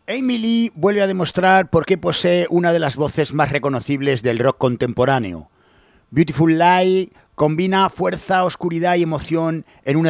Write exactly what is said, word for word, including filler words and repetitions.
Amy Lee vuelve a demostrar por qué posee una de las voces más reconocibles del rock contemporáneo. Beautiful Lie combina fuerza, oscuridad y emoción en una